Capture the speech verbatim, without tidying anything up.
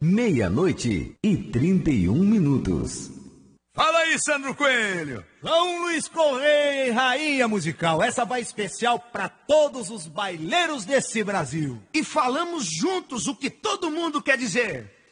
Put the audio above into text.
Meia-noite e trinta e um minutos. Fala aí, Sandro Coelho. São Luís Correia e Rainha Musical. Essa vai especial para todos os baileiros desse Brasil. E falamos juntos o que todo mundo quer dizer.